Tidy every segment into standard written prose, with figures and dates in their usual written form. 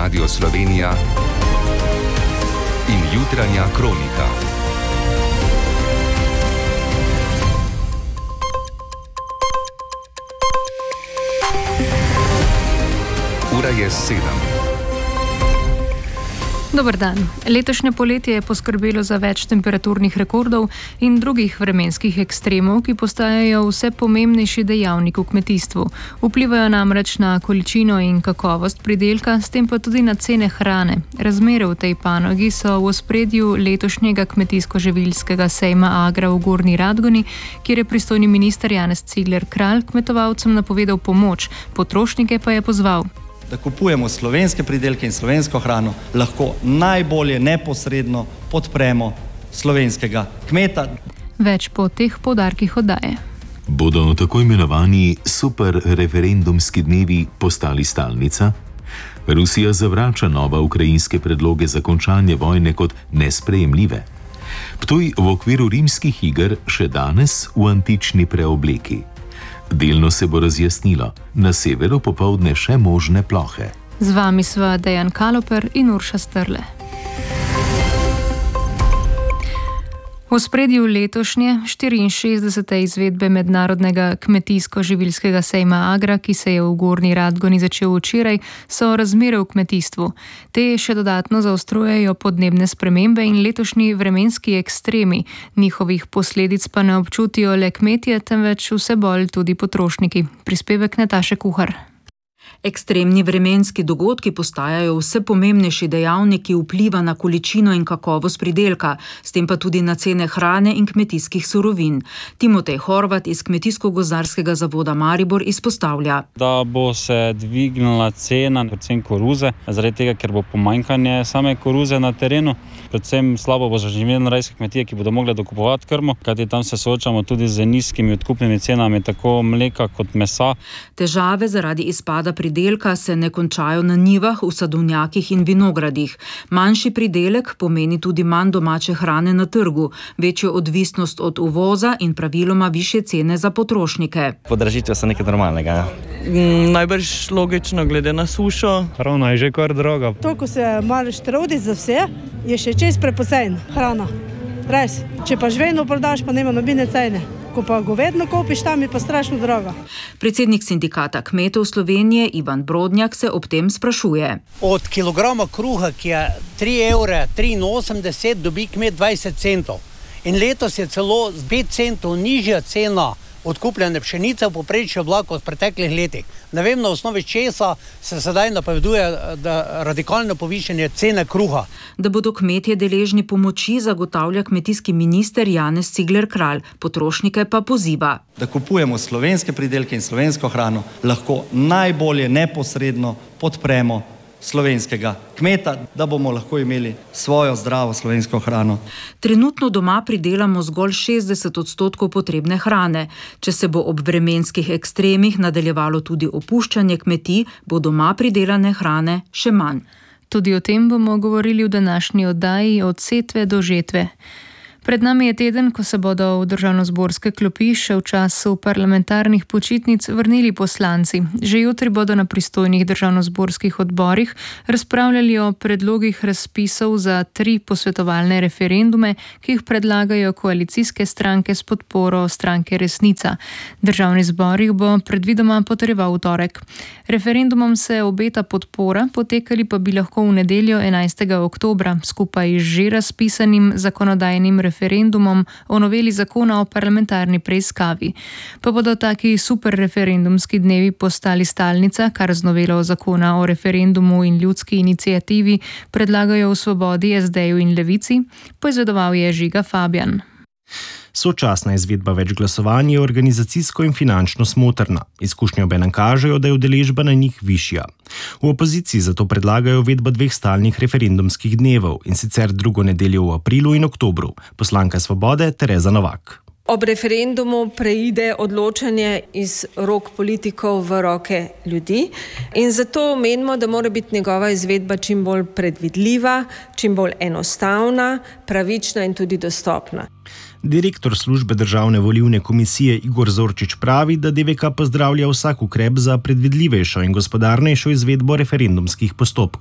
Radio Slovenija in jutranja kronika. Ura je 7. Dober dan. Letošnje poletje je poskrbelo za več temperaturnih rekordov in drugih vremenskih ekstremov, ki postajajo vse pomembnejši dejavnik v kmetijstvu. Vplivajo namreč na količino in kakovost pridelka, s tem pa tudi na cene hrane. Razmere v tej panogi so v ospredju letošnjega kmetijsko-živilskega sejma Agra v Gornji Radgoni, kjer je pristojni minister Janez Cigler Kralj kmetovalcem napovedal pomoč, potrošnike pa je pozval, da kupujemo slovenske pridelke in slovensko hrano, lahko najbolje neposredno podpremo slovenskega kmeta. Več po teh poudarkih oddaje. Bodo tako imenovani super referendumski dnevi postali stalnica? Rusija zavrača nove ukrajinske predloge za končanje vojne kot nesprejemljive. Ptuj v okviru rimskih iger še danes v antični preobleki. Delno se bo razjasnilo, na severu popoldne še možne plohe. Z vami sva Dejan Kaloper in Urša Strle. V ospredju letošnje 64. izvedbe mednarodnega kmetijsko-živilskega sejma Agra, ki se je v Gornji Radgoni začel včeraj, so razmere v kmetijstvu. Te še dodatno zaostrujejo podnebne spremembe in letošnji vremenski ekstremi. Njihovih posledic pa ne občutijo le kmetje, temveč vse bolj tudi potrošniki. Prispevek Nataše Kuhar. Ekstremni vremenski dogodki postajajo vse pomembnejši dejavniki vpliva na količino in kakovost pridelka, s tem pa tudi na cene hrane in kmetijskih surovin. Timotej Horvat iz Kmetijsko-gozdarskega zavoda Maribor izpostavlja, da bo se dvignila cena predvsem koruze, zaradi tega, ker bo pomanjkanje same koruze na terenu. Predvsem slabo bo za živinorejske kmetije, ki bodo mogle dokupovati krmo, kajti tam se soočamo tudi z nizkimi odkupnimi cenami tako mleka kot mesa. Težave zaradi izpada pridelka se ne končajo na njivah, v sadovnjakih in vinogradih. Manjši pridelek pomeni tudi manj domače hrane na trgu, večjo odvisnost od uvoza in praviloma višje cene za potrošnike. Podražitve so nekaj normalnega. Najbrž logično glede na sušo. Hrana je že kar draga. To, ko se moraš truditi za vse, je še čez prepocen hrana. Res. Če pa živino prodaš, pa nema nobene cene. Ko pa govedno kupiš, tam je pa strašno drago. Predsednik sindikata kmetov Slovenije Ivan Brodnjak se ob tem sprašuje. Od kilograma kruha, ki je 3,83 € dobi kmet 20 centov. In letos je celo 5 centov nižja cena odkupljene pšenice v povprečju bila kot v preteklih letih. Ne vem, na osnovi česa se sedaj napoveduje radikalno povišanje cene kruha. Da bodo kmetje deležni pomoči, zagotavlja kmetijski minister Janez Cigler Kralj, potrošnike pa poziva, da kupujemo slovenske pridelke in slovensko hrano, lahko najbolje neposredno podpremo slovenskega kmeta, da bomo lahko imeli svojo zdravo slovensko hrano. Trenutno doma pridelamo zgolj 60% potrebne hrane. Če se bo ob vremenskih ekstremih nadaljevalo tudi opuščanje kmetij, bo doma pridelane hrane še manj. Tudi o tem bomo govorili v današnji oddaji Od setve do žetve. Pred nami je teden, ko se bodo v državnozborske klopi še v času parlamentarnih počitnic vrnili poslanci. Že jutri bodo na pristojnih državnozborskih odborih razpravljali o predlogih razpisov za 3 posvetovalne referendume, ki jih predlagajo koalicijske stranke s podporo stranke Resnica. Državni zbor jih bo predvidoma potrjeval v torek. Referendumom se obeta podpora, potekali pa bi lahko v nedeljo 11. oktobra, skupaj z že razpisanim zakonodajnim referendumom o noveli zakona o parlamentarni preiskavi. Pa bodo taki super referendumski dnevi postali stalnica, kar z novelo zakona o referendumu in ljudski iniciativi predlagajo v Svobodi, SD-ju in Levici, poizvedoval je Žiga Fabjan. Sočasna izvedba več glasovanj je organizacijsko in finančno smotrna. Izkušnje obenem kažejo, da je udeležba na njih višja. V opoziciji zato predlagajo uvedbo 2 stalnih referendumskih dnevov, in sicer drugo nedeljo v aprilu in oktobru. Poslanka Svobode Tereza Novak. Ob referendumu preide odločanje iz rok politikov v roke ljudi in zato menimo, da mora biti njegova izvedba čim bolj predvidljiva, čim bolj enostavna, pravična in tudi dostopna. Direktor službe Državne volilne komisije Igor Zorčič pravi, da DVK pozdravlja vsak ukrep za predvidljivejšo in gospodarnejšo izvedbo referendumskih postopkov.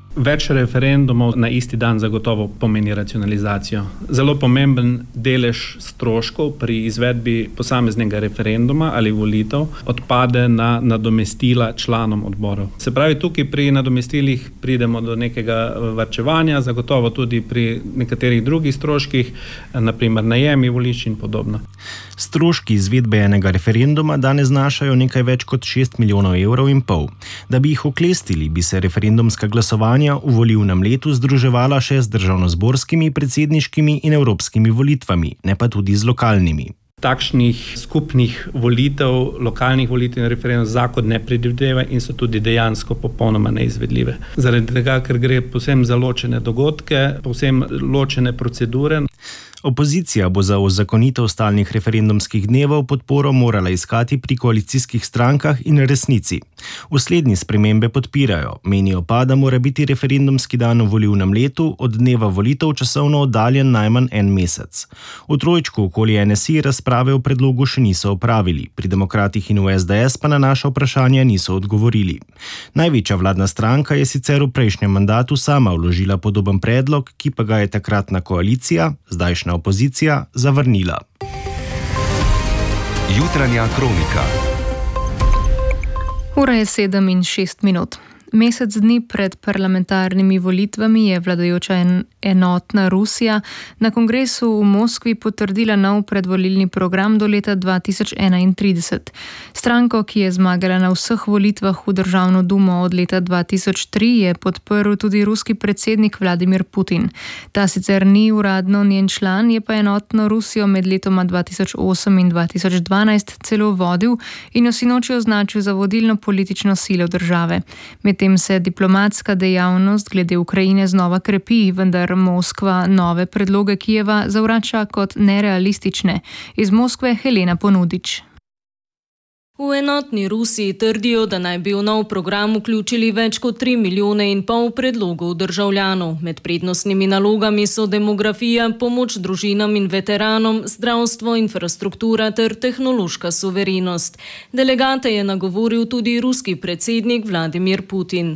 Več referendumov na isti dan zagotovo pomeni racionalizacijo. Zelo pomemben delež stroškov pri izvedbi posameznega referenduma ali volitev odpade na nadomestila članom odborov. Se pravi, tukaj pri nadomestilih pridemo do nekega varčevanja, zagotovo tudi pri nekaterih drugih stroških, naprimer najemi volišč in podobno. Stroški izvedbe enega referenduma danes znašajo nekaj več kot 6,5 milijona evrov. Da bi jih oklestili, bi se referendumska glasovanja v volilnem letu združevala še z državnozborskimi, predsedniškimi in evropskimi volitvami, ne pa tudi z lokalnimi. Takšnih skupnih volitev, lokalnih volitev in referendum zakon ne predvideva in so tudi dejansko popolnoma neizvedljive. Zaradi tega, ker gre povsem za ločene dogodke, povsem ločene procedure. Opozicija bo za uzakonitev stalnih referendumskih dnevov podporo morala iskati pri koalicijskih strankah in Resnici. V slednji spremembe podpirajo, menijo pa, da mora biti referendumski dan v volilnem letu od dneva volitev časovno oddaljen najmanj en mesec. V trojčku okoli NSI razprave o predlogu še niso opravili, pri Demokratih in v SDS pa na naša vprašanja niso odgovorili. Največja vladna stranka je sicer v prejšnjem mandatu sama vložila podoben predlog, ki pa ga je takratna koalicija, zdajšnja opozicija, zavrnila. Jutranja kronika. Ura je 7:06. Mesec dni pred parlamentarnimi volitvami je vladajoča enotna Rusija na kongresu v Moskvi potrdila nov predvolilni program do leta 2031. Stranko, ki je zmagala na vseh volitvah v državno dumo od leta 2003, je podprl tudi ruski predsednik Vladimir Putin. Ta sicer ni uradno njen član, je pa enotno Rusijo med letoma 2008 in 2012 celo vodil in jo sinoči označil za vodilno politično silo države. Medtem se diplomatska dejavnost glede Ukrajine znova krepi, vendar Moskva nove predloge Kijeva zavrača kot nerealistične. Iz Moskve Helena Ponudič. V enotni Rusiji trdijo, da naj bi v nov program vključili več kot 3,5 milijone predlogov državljanov. Med prednostnimi nalogami so demografija, pomoč družinam in veteranom, zdravstvo, infrastruktura ter tehnološka suverenost. Delegate je nagovoril tudi ruski predsednik Vladimir Putin.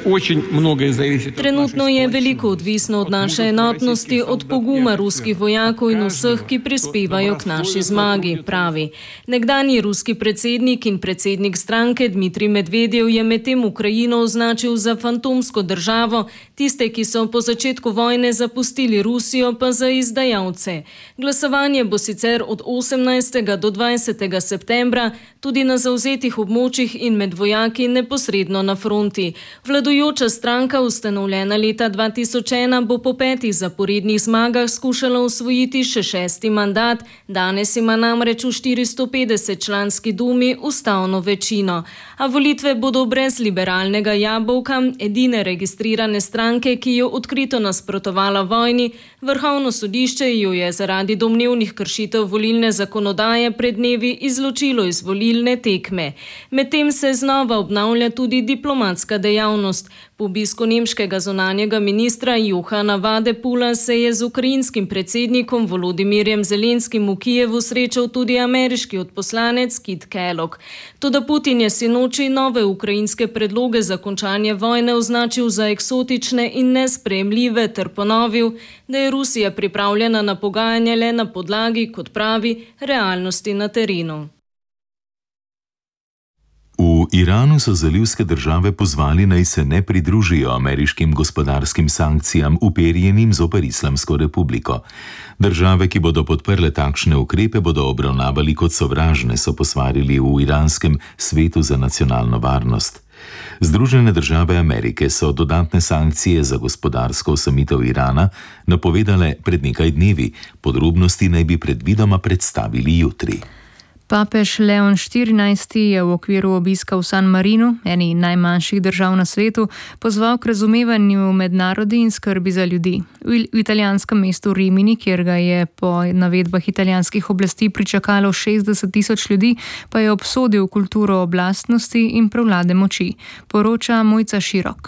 Trenutno je veliko odvisno od naše enotnosti, od poguma ruskih vojakov in vseh, ki prispevajo k naši zmagi, pravi. Nekdanji ruski predsednik in predsednik stranke Dmitrij Medvedjev je medtem Ukrajino označil za fantomsko državo, tiste, ki so po začetku vojne zapustili Rusijo, pa za izdajalce. Glasovanje bo sicer od 18. do 20. septembra tudi na zavzetih območjih in med vojaki neposredno na fronti. Vladajoča stranka, ustanovljena leta 2001, bo po 5 zaporednih zmagah skušala osvojiti še 6. mandat, danes ima namreč v 450 članski dumi ustavno večino. A volitve bodo brez liberalnega jabolka, edine registrirane stranke, ki jo odkrito nasprotovala vojni. Vrhovno sodišče jo je zaradi domnevnih kršitev volilne zakonodaje pred dnevi izločilo iz volilne tekme. Medtem se znova obnavlja tudi diplomatska dejavnost. Po obisku nemškega zunanjega ministra Johana Vadepula se je z ukrajinskim predsednikom Volodimirjem Zelenskim v Kijevu srečal tudi ameriški odposlanec Kit Kellogg. Toda Putin je sinoči nove ukrajinske predloge za končanje vojne označil za eksotične in nesprejemljive ter ponovil, da je Rusija pripravljena na pogajanje le na podlagi, kot pravi, realnosti na terenu. V Iranu so zalivske države pozvali, naj se ne pridružijo ameriškim gospodarskim sankcijam uperjenim zoper Islamsko republiko. Države, ki bodo podprle takšne ukrepe, bodo obravnavali kot sovražne, so posvarili v iranskem svetu za nacionalno varnost. Združene države Amerike so dodatne sankcije za gospodarsko osamitev Irana napovedale pred nekaj dnevi. Podrobnosti naj bi predvidoma predstavili jutri. Papež Leon XIV je v okviru obiska v San Marinu, eni najmanjših držav na svetu, pozval k razumevanju med narodi in skrbi za ljudi. V italijanskem mestu Rimini, kjer ga je po navedbah italijanskih oblasti pričakalo 60,000 ljudi, pa je obsodil kulturo oblastnosti in prevlade moči, poroča Mojca Širok.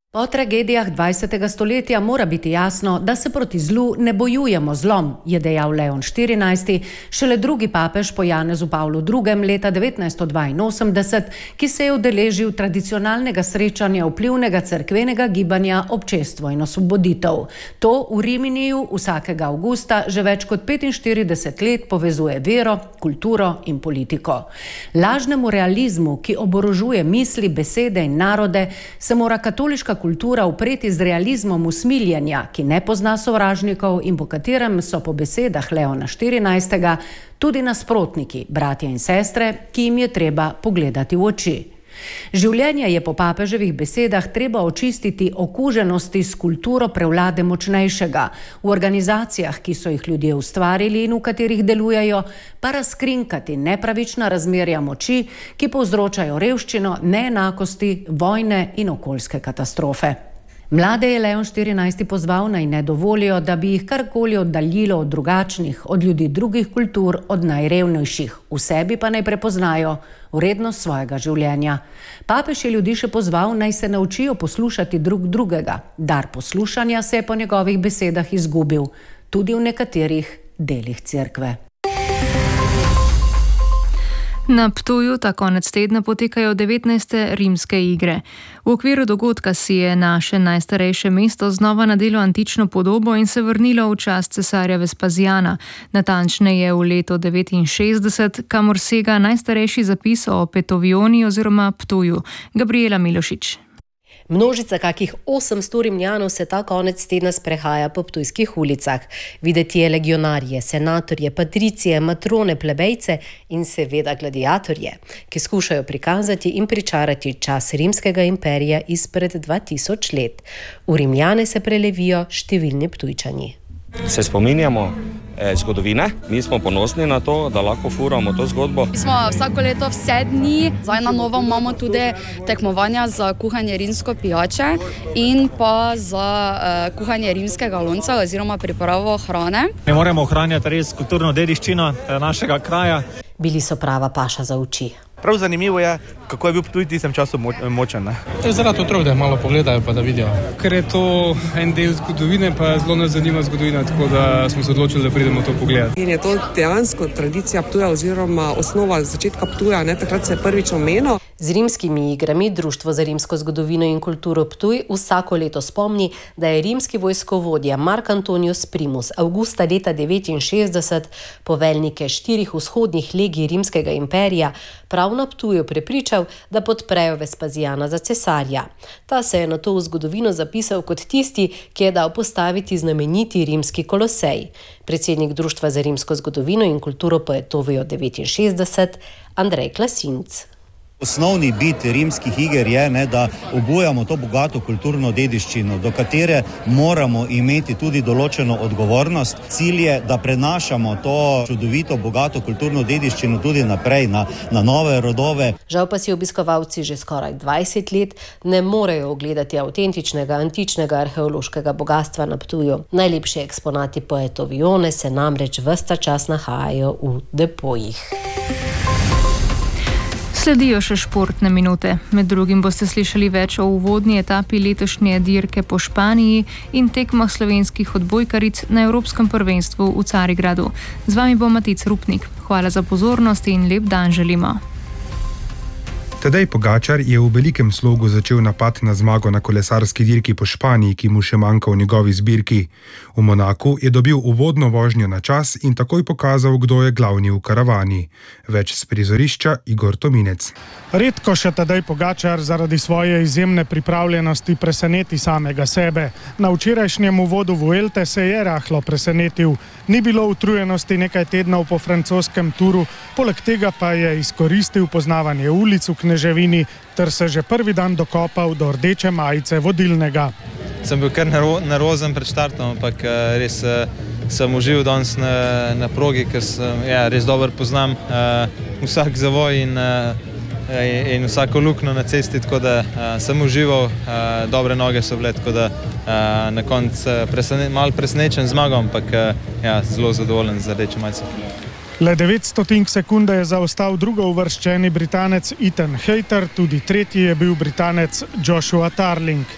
Po tragedijah 20. stoletja mora biti jasno, da se proti zlu ne bojujemo zlom, je dejal Leon XIV, šele drugi papež po Janezu Pavlu II. Leta 1982, ki se je udeležil tradicionalnega srečanja vplivnega cerkvenega gibanja Občestvo in osvoboditev. To v Riminiju vsakega avgusta že več kot 45 let povezuje vero, kulturo in politiko. Lažnemu realizmu, ki oborožuje misli, besede in narode, se mora katoliška kultura upreti z realizmom usmiljenja, ki ne pozna sovražnikov in po katerem so po besedah Leona XIV. Tudi nasprotniki, bratje in sestre, ki jim je treba pogledati v oči. Življenje je po papeževih besedah treba očistiti okuženosti s kulturo prevlade močnejšega, v organizacijah, ki so jih ljudje ustvarili in v katerih delujejo, pa razkrinkati nepravična razmerja moči, ki povzročajo revščino, neenakosti, vojne in okoljske katastrofe. Mlade je Leon XIV. Pozval naj ne dovolijo, da bi jih karkoli oddaljilo od drugačnih, od ljudi drugih kultur, od najrevnejših. V sebi pa naj prepoznajo vrednost svojega življenja. Papež je ljudi še pozval, naj se naučijo poslušati drug drugega. Dar poslušanja se je po njegovih besedah izgubil, tudi v nekaterih delih cerkve. Na Ptuju ta konec tedna potekajo 19. rimske igre. V okviru dogodka si je naše najstarejše mesto znova nadelo antično podobo in se vrnilo v čas cesarja Vespazijana, natančneje v leto 69, kamor sega najstarejši zapis o Petovioni oziroma Ptuju. Gabriela Milošič. Množica kakih 800 Rimljanov se ta konec tedna sprehaja po ptujskih ulicah. Videti je legionarje, senatorje, patricije, matrone, plebejce in seveda gladiatorje, ki skušajo prikazati in pričarati čas rimskega imperija izpred 2000 let. V Rimljane se prelevijo številni Ptujčani. Se spominjamo zgodovine, mi smo ponosni na to, da lahko furamo to zgodbo. Mi smo vsako leto vse dni, zdaj na novo imamo tudi tekmovanja za kuhanje rimsko pijače in pa za kuhanje rimskega lonca oziroma pripravo hrane. Mi moramo ohranjati res kulturno dediščino našega kraja. Bili so prava paša za oči. Prav zanimivo je, kako je bil Ptuj v tistem času močen. To je zaradi otrok, da malo pogledajo pa da vidijo. Ker je to en del zgodovine, pa zelo nas zanima zgodovina, tako da smo se odločili, da pridemo to pogledati. In je to dejansko tradicija Ptuja oziroma osnova začetka Ptuja, takrat se je prvič omenil. Z rimskimi igrami Društvo za rimsko zgodovino in kulturo Ptuj vsako leto spomni, da je rimski vojskovodja Mark Antonius Primus avgusta leta 69 poveljnike 4 vzhodnih legij rimskega imperija prav na Ptuju prepričal, da podprejo Vespazijana za cesarja. Ta se je nato v zgodovino zapisal kot tisti, ki je dal postaviti znameniti rimski kolosej. Predsednik Društva za rimsko zgodovino in kulturo Poetovio 69, Andrej Klasinc. Osnovni bit rimskih iger je, da obujamo to bogato kulturno dediščino, do katere moramo imeti tudi določeno odgovornost. Cilj je, da prenašamo to čudovito, bogato kulturno dediščino tudi naprej na nove rodove. Žal pa si obiskovalci že skoraj 20 let ne morejo ogledati avtentičnega antičnega arheološkega bogatstva na Ptuju. Najlepši eksponati Poetovione se namreč ves ta čas nahajajo v depojih. Sledijo še športne minute. Med drugim boste slišali več o uvodni etapi letošnje dirke po Španiji in tekmah slovenskih odbojkaric na Evropskem prvenstvu v Carigradu. Z vami bo Matic Rupnik. Hvala za pozornost in lep dan želimo. Tadej Pogačar je v velikem slogu začel napad na zmago na kolesarski dirki po Španiji, ki mu še manjka v njegovi zbirki. V Monaku je dobil uvodno vožnjo na čas in takoj pokazal, kdo je glavni v karavani. Več s prizorišča Igor Tominec. Redko še Tadej Pogačar zaradi svoje izjemne pripravljenosti preseneti samega sebe. Na včerajšnjem uvodu Vuelte se je rahlo presenetil. Ni bilo utrujenosti nekaj tednov po francoskem turu, poleg tega pa je izkoristil poznavanje ulic v Kneževini ter se že prvi dan dokopal do rdeče majice vodilnega. Sem bil kar nervozen pred štartom, ampak res sem užival danes na progi, ker res dobro poznam vsak zavoj in vsako luknjo na cesti, tako da sem užival, dobre noge so bile, tako da na koncu malo presenečen zmagom, ampak zelo zadovoljen za rdeče majice. Le 900 sekunde je zaostal drugo uvrščeni Britanec Ethan Hayter, tudi tretji je bil Britanec Joshua Tarling.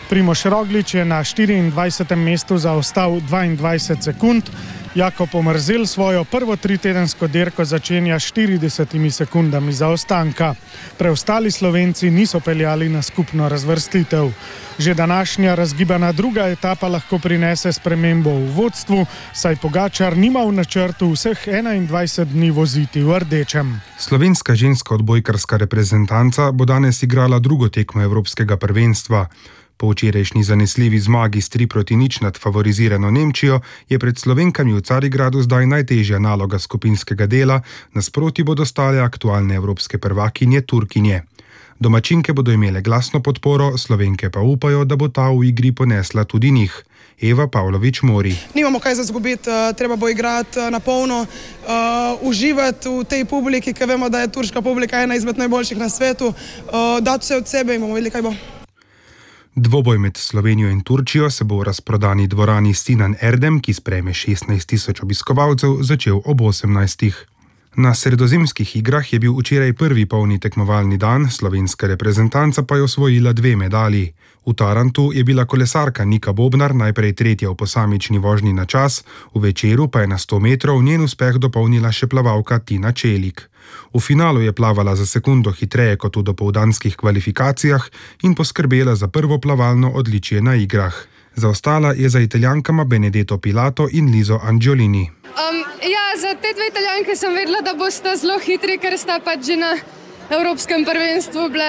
Primož Roglič je na 24. mestu zaostal 22 sekund, Jakob Omerzel svojo prvo tritedensko dirko začenja 40 sekundami zaostanka. Preostali Slovenci niso peljali na skupno razvrstitev. Že današnja razgibana druga etapa lahko prinese spremembo v vodstvu, saj Pogačar nima v načrtu vseh 21 dni voziti v rdečem. Slovenska ženska odbojkarska reprezentanca bo danes igrala drugo tekmo Evropskega prvenstva. Po včerajšnji zanesljivi zmagi s 3-0 nad favorizirano Nemčijo je pred Slovenkami v Carigradu zdaj najtežja naloga skupinskega dela, nasproti bodo stale aktualne evropske prvakinje Turkinje. Domačinke bodo imele glasno podporo, Slovenke pa upajo, da bo ta v igri ponesla tudi njih. Eva Pavlović-Mori. Nimamo kaj za zgubiti, treba bo igrati na polno, uživati v tej publiki, ker vemo, da je turška publika ena izmed najboljših na svetu, dati vse od sebe in bomo videli, kaj bo. Dvoboj med Slovenijo in Turčijo se bo v razprodani dvorani Sinan Erdem, ki sprejme 16.000 obiskovalcev, začel ob 18. Na sredozemskih igrah je bil včeraj prvi polni tekmovalni dan, slovenska reprezentanca pa je osvojila 2 medalji. V Tarantu je bila kolesarka Nika Bobnar najprej tretja v posamični vožnji na čas, v večeru pa je na 100 metrov njen uspeh dopolnila še plavalka Tina Čelik. V finalu je plavala za sekundo hitreje kot v dopoldanskih kvalifikacijah in poskrbela za prvo plavalno odličje na igrah. Zaostala je za Italijankama Benedetto Pilato in Lizo Angiolini. Za te 2 Italijanke sem vedela, da bosta zelo hitri, ker sta pač že na Evropskem prvenstvu bile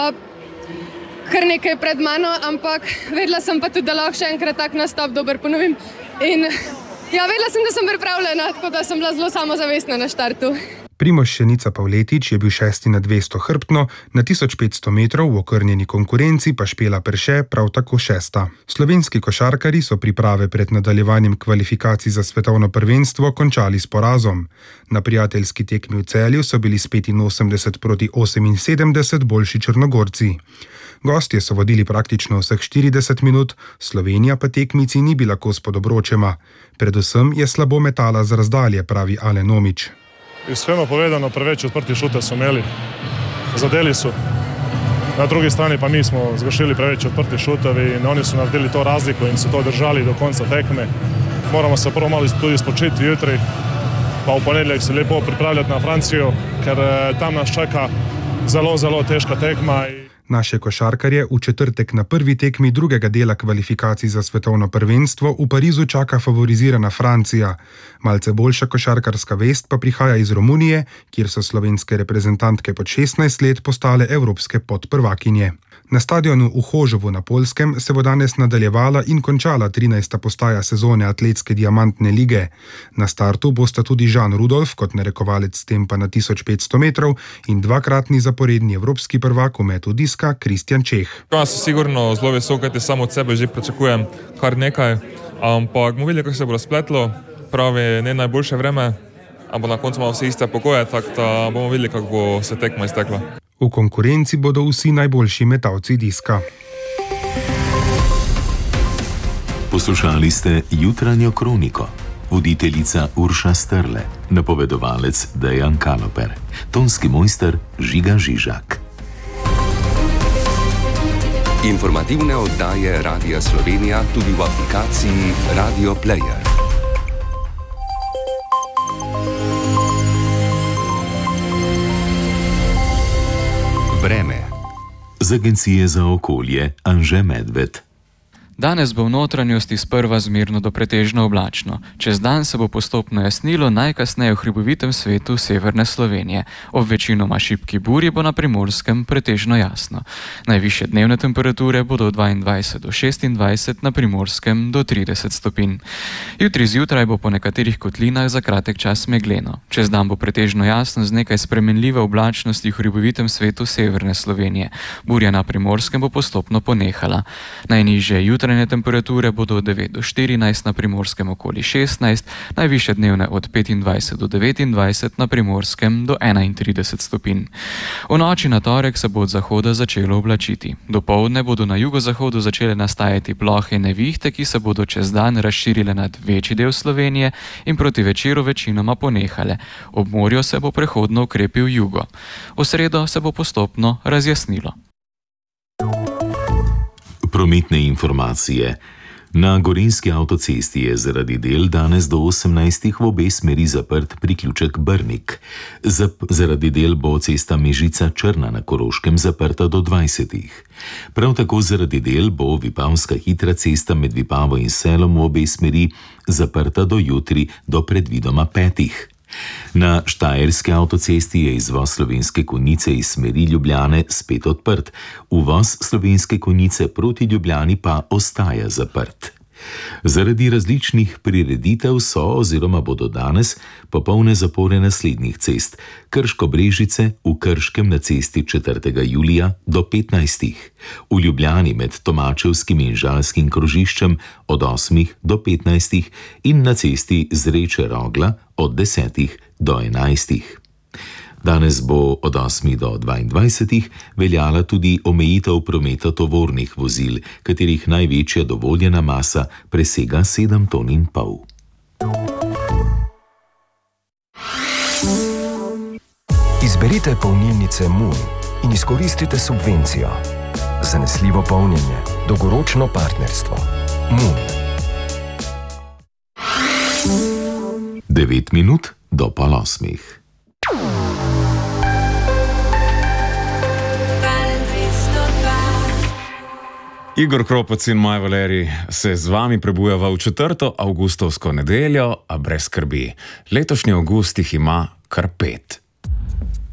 kar nekaj pred mano, ampak vedela sem pa tudi, da lahko še enkrat tak nastop dober ponovim. In vedela sem, da sem pripravljena, tako da sem bila zelo samozavestna na štartu. Primož Šenica Pavletič je bil 6. na 200 hrbtno, na 1500 metrov v okrnjeni konkurenci pa Špela Perše prav tako 6. Slovenski košarkarji so priprave pred nadaljevanjem kvalifikacij za svetovno prvenstvo končali s porazom. Na prijateljski tekmi v Celju so bili s 85-78 boljši Črnogorci. Gostje so vodili praktično vseh 40 minut, Slovenija pa tekmici ni bila kos pod obročema. Predvsem je slabo metala z razdalje, pravi Alen Omić. Iskreno povedano, preveč odprti šute so imeli, zadeli so. Na drugi strani pa mi smo zgrešili preveč odprti šutevi in oni so naredili to razliko in so to držali do konca tekme. Moramo se prvo malo tudi spočiti jutri, pa v ponedeljek se lepo pripravljati na Francijo, ker tam nas čaka zelo, zelo težka tekma. Naše košarkarje v četrtek na prvi tekmi drugega dela kvalifikacij za svetovno prvenstvo v Parizu čaka favorizirana Francija. Malce boljša košarkarska vest pa prihaja iz Romunije, kjer so slovenske reprezentantke pod 16 let postale evropske podprvakinje. Na stadionu v Hožovu na Poljskem se bo danes nadaljevala in končala 13. postaja sezone atletske diamantne lige. Na startu bosta tudi Žan Rudolf kot narekovalec tempa na 1500 metrov in dvakratni zaporedni evropski prvak v metu diska Kristjan Čeh. Jaz sem sigurno zelo visok, kajti samo od sebe že pričakujem kar nekaj, ampak bomo videli, kako se bo razpletlo. Pravi, ne najboljše vreme, ampak na koncu imamo vse iste pogoje, tako da bomo videli, kako bo se tekma iztekla. V konkurenci bodo vsi najboljši metalci diska. Poslušali ste jutranjo kroniko. Voditeljica Urša Strle, napovedovalec Dejan Kaloper, tonski mojster Žiga Žižak. Informativne oddaje Radia Slovenija tudi v aplikaciji Radio Player. Vreme. Z Agencije za okolje Anže Medved. Danes bo v notranjosti sprva zmerno do pretežno oblačno. Čez dan se bo postopno jasnilo, najkasneje v hribovitem svetu severne Slovenije. Ob večinoma šibki burji bo na Primorskem pretežno jasno. Najvišje dnevne temperature bodo od 22 do 26, na Primorskem do 30 stopinj. Jutri zjutraj bo po nekaterih kotlinah za kratek čas megleno. Čez dan bo pretežno jasno z nekaj spremenljive oblačnosti v hribovitem svetu severne Slovenije. Burja na Primorskem bo postopno ponehala. Najnižje jutranje temperature bodo od 9 do 14, na Primorskem okoli 16, najvišje dnevne od 25 do 29, na Primorskem do 31 stopinj. V noči na torek se bo od zahoda začelo oblačiti. Dopoldne bodo na jugozahodu začele nastajati plohe nevihte, ki se bodo čez dan razširile nad večji del Slovenije in proti večeru večinoma ponehale. Ob morju se bo prehodno ukrepil jugo. V sredo se bo postopno razjasnilo. Prometne informacije. Na Gorenjski avtocesti je zaradi del danes do 18. v obe smeri zaprt priključek Brnik. Zaradi del bo cesta Mežica Črna na Koroškem zaprta do 20. Prav tako zaradi del bo Vipavska hitra cesta med Vipavo in Selom v obe smeri zaprta do jutri do predvidoma 5. Na Štajerski avtocesti je izvoz Slovenske Konjice iz smeri Ljubljane spet odprt, uvoz Slovenske Konjice proti Ljubljani pa ostaja zaprt. Zaradi različnih prireditev so oziroma bodo danes popolne zapore naslednjih cest: Krško-Brežice v Krškem na cesti 4. julija do 15. V Ljubljani med Tomačevskim in Žalskim krožiščem od 8. do 15. in na cesti Zreče-Rogla od 10. do 11. Danes bo od 8. do 22. veljala tudi omejitev prometa tovornih vozil, katerih največja dovoljena masa presega 7,5 ton. Izberite polnilnice Moon in izkoristite subvencijo. Zanesljivo polnjenje, dolgoročno partnerstvo. Moon. 9 minut do 7:30. Igor Kropec in Maja Valerij se z vami prebujava v 4. avgustovsko nedeljo, a brez skrbi. Letošnji avgust jih ima kar 5.